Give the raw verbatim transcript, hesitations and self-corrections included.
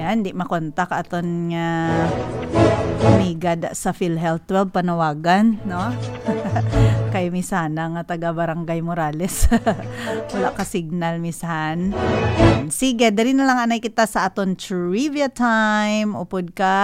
Yan, di makontak aton nga amiga da sa PhilHealth twelve panawagan, no? Kay misana nga taga Barangay Morales. Wala ka signal misan. Sige, dali na lang anay kita sa aton trivia time. Upod ka.